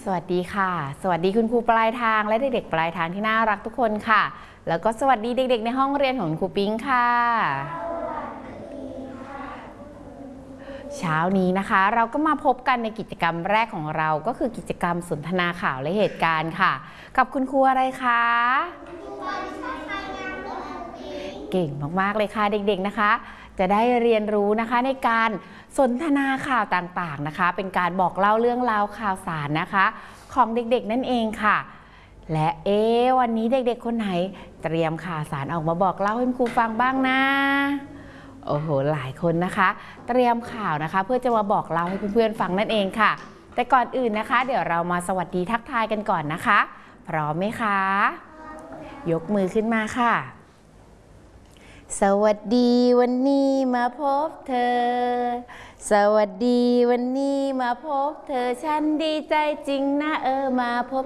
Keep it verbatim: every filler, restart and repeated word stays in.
สวัสดีค่ะสวัสดีคุณครูปลายทางและเด็กๆปลายทางที่น่ารักทุกคนค่ะแล้วก็สวัสดีเด็กๆในห้องเรียนของครูปิ๊งค่ะเช้านี้นะคะเราก็มาพบกันในกิจกรรมแรกของเราก็คือกิจกรรมสนทนาข่าวและเหตุการณ์ค่ะกับคุณครูอะไรคะเก่งมากๆเลยค่ะเด็กๆนะคะจะได้เรียนรู้นะคะในการสนทนาข่าวต่างๆนะคะเป็นการบอกเล่าเรื่องราวข่าวสารนะคะของเด็กๆนั่นเองค่ะและเอ๊วันนี้เด็กๆคนไหนเตรียมข่าวสารออกมาบอกเล่าให้ครูฟังบ้างนะโอ้โหหลายคนนะคะเตรียมข่าวนะคะเพื่อจะมาบอกเล่าให้เพื่อนๆฟังนั่นเองค่ะแต่ก่อนอื่นนะคะเดี๋ยวเรามาสวัสดีทักทายกันก่อนนะคะพร้อมไหมคะยกมือขึ้นมาค่ะสวัสดีวันนี้มาพบเธอสวัสดีวันนี้มาพบเธอฉันดีใจจริงนะเออมาพบ